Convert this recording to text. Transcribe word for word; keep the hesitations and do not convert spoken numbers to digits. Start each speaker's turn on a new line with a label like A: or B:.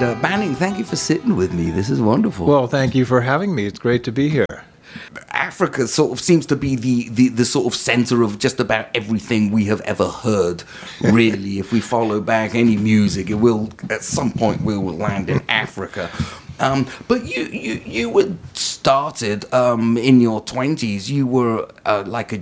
A: And uh, Banning, thank you for sitting with me. This is wonderful.
B: Well, thank you for having me. It's great to be here.
A: Africa sort of seems to be the, the, the sort of center of just about everything we have ever heard, really. If we follow back any music, it will, at some point, we will land in Africa. Um, but you, you, you were started um, in your twenties. You were uh, like a